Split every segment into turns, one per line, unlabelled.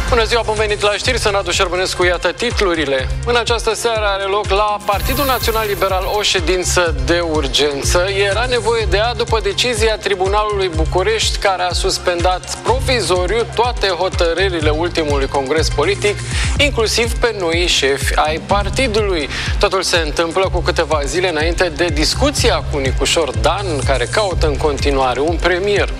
Bună ziua, bun venit la știri, sunt Radu Șerbănescu, iată titlurile. În această seară are loc la Partidul Național Liberal o ședință de urgență. Era nevoie de ea după decizia Tribunalului București, care a suspendat provizoriu toate hotărârile ultimului congres politic, inclusiv pe noi șefi ai partidului. Totul se întâmplă cu câteva zile înainte de discuția cu Nicușor Dan, care caută în continuare un premier.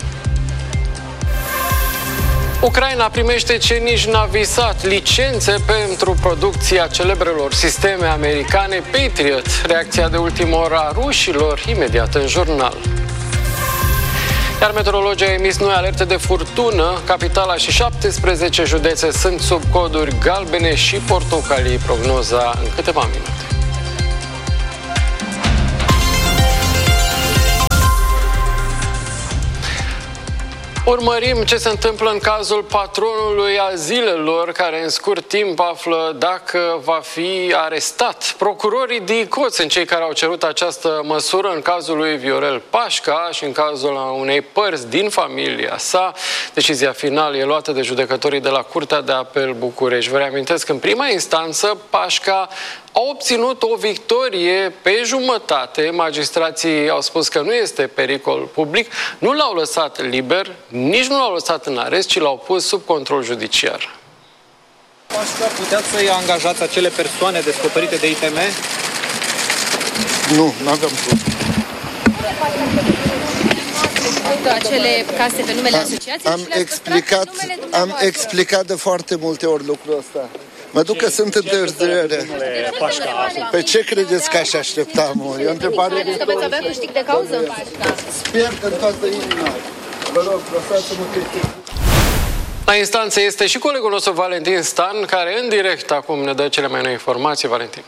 Ucraina primește ce nici n-a visat, licențe pentru producția celebrelor sisteme americane Patriot. Reacția de ultimă oră a rușilor, imediat în jurnal. Iar meteorologii au emis noi alerte de furtună. Capitala și 17 județe sunt sub coduri galbene și portocalii. Prognoza în câteva minute. Urmărim ce se întâmplă în cazul patronului azilelor, care în scurt timp află dacă va fi arestat. Procurorii DICOT sunt cei care au cerut această măsură în cazul lui Viorel Pașca și în cazul unei părți din familia sa. Decizia finală e luată de judecătorii de la Curtea de Apel București. Vă reamintesc că în prima instanță Pașca a obținut o victorie pe jumătate. Magistrații au spus că nu este pericol public, nu l-au lăsat liber, nici nu l-au lăsat în arest, ci l-au pus sub control judiciar.
Pașca, puteți să-i angajați acele persoane descoperite de ITM?
Nu, n-aveam cum.
Acele case pe numele asociației
Am explicat de foarte multe ori lucrul ăsta. Mă duc că sunt întârziere. Pe ce credeți că aș aștepta, mă? E o întrebare de
că veți avea câștig de cauză?
Sper că în toată inima. Vă rog, lăsați-mă câștig.
La instanță este și colegul nostru Valentin Stan, care în direct acum ne dă cele mai noi informații. Valentin.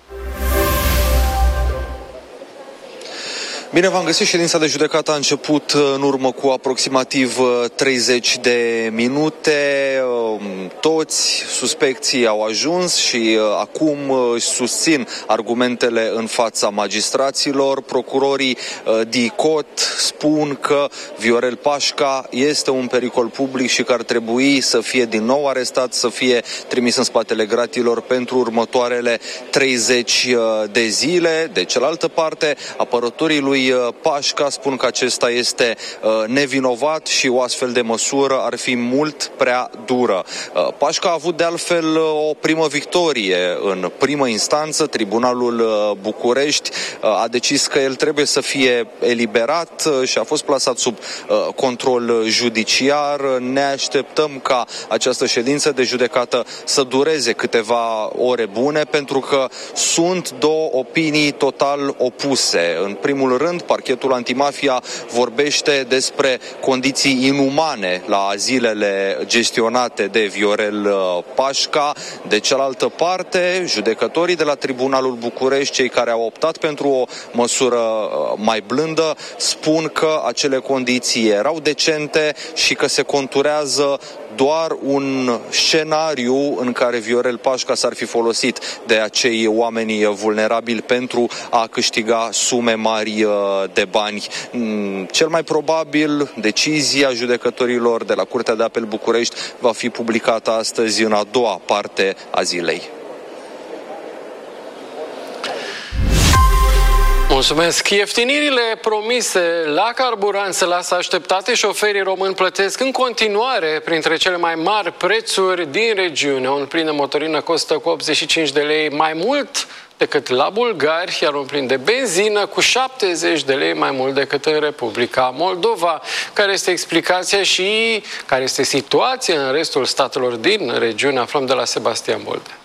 Bine v-am găsit. Ședința de judecată a început în urmă cu aproximativ 30 de minute. Toți suspecții au ajuns și acum își susțin argumentele în fața magistraților. Procurorii DICOT spun că Viorel Pașca este un pericol public și că ar trebui să fie din nou arestat, să fie trimis în spatele gratilor pentru următoarele 30 de zile. De cealaltă parte, apărătorii lui Pașca spun că acesta este nevinovat și o astfel de măsură ar fi mult prea dură. Pașca a avut de altfel o primă victorie în primă instanță. Tribunalul București a decis că el trebuie să fie eliberat și a fost plasat sub control judiciar. Ne așteptăm ca această ședință de judecată să dureze câteva ore bune, pentru că sunt două opinii total opuse. În primul rând, parchetul antimafia vorbește despre condiții inumane la azilele gestionate de Viorel Pașca. De cealaltă parte, judecătorii de la Tribunalul București, cei care au optat pentru o măsură mai blândă, spun că acele condiții erau decente și că se conturează doar un scenariu în care Viorel Pașca s-ar fi folosit de acei oameni vulnerabili pentru a câștiga sume mari de bani. Cel mai probabil, decizia judecătorilor de la Curtea de Apel București va fi publicată astăzi în a doua parte a zilei.
Mulțumesc! Ieftinirile promise la carburant se lasă așteptate. Șoferii români plătesc în continuare printre cele mai mari prețuri din regiune. Un plin de motorină costă cu 85 de lei mai mult decât la bulgari, iar un plin de benzină cu 70 de lei mai mult decât în Republica Moldova. Care este explicația și care este situația în restul statelor din regiune? Aflăm de la Sebastian Boldea.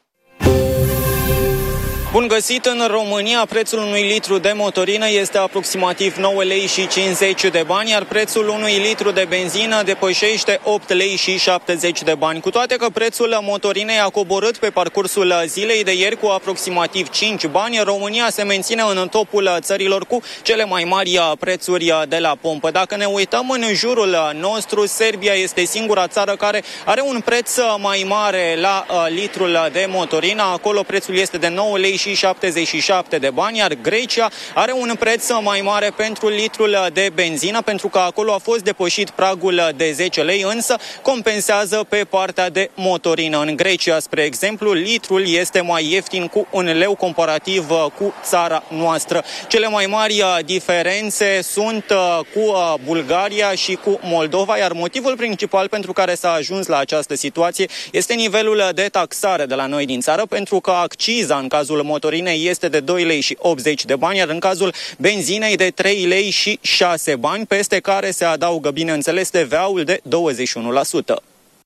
Bun găsit! În România, prețul unui litru de motorină este aproximativ 9 lei și 50 de bani, iar prețul unui litru de benzină depășește 8 lei și 70 de bani. Cu toate că prețul motorinei a coborât pe parcursul zilei de ieri cu aproximativ 5 bani, România se menține în topul țărilor cu cele mai mari prețuri de la pompă. Dacă ne uităm în jurul nostru, Serbia este singura țară care are un preț mai mare la litrul de motorină. Acolo prețul este de 9 lei și și 77 de bani, iar Grecia are un preț mai mare pentru litrul de benzină, pentru că acolo a fost depășit pragul de 10 lei, însă compensează pe partea de motorină. În Grecia, spre exemplu, litrul este mai ieftin cu 1 leu comparativ cu țara noastră. Cele mai mari diferențe sunt cu Bulgaria și cu Moldova, iar motivul principal pentru care s-a ajuns la această situație este nivelul de taxare de la noi din țară, pentru că acciza în cazul motorinei este de 2 lei și 80 de bani, iar în cazul benzinei de 3 lei și 6 bani, peste care se adaugă, bineînțeles, TVA-ul de 21%.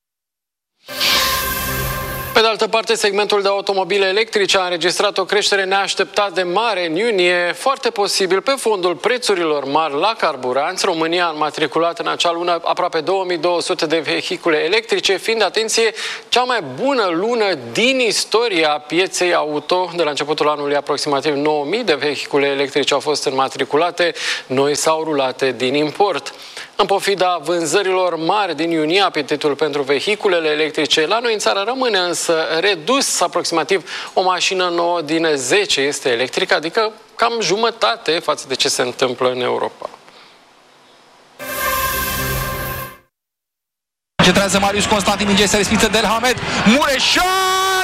Pe de altă parte, segmentul de automobile electrice a înregistrat o creștere neașteptat de mare în iunie, foarte posibil pe fondul prețurilor mari la carburanți. România a înmatriculat în acea lună aproape 2200 de vehicule electrice, fiind, atenție, cea mai bună lună din istoria pieței auto. De la începutul anului, aproximativ 9000 de vehicule electrice au fost înmatriculate, noi sau rulate din import. În pofida vânzărilor mari din iunie, apetitul pentru vehiculele electrice la noi în țară rămâne însă redus. Aproximativ o mașină nouă din 10 este electrică, adică cam jumătate față de ce se întâmplă în Europa.
Centrează Marius Constantin, minge se respiță de El Hamed, Mureșan!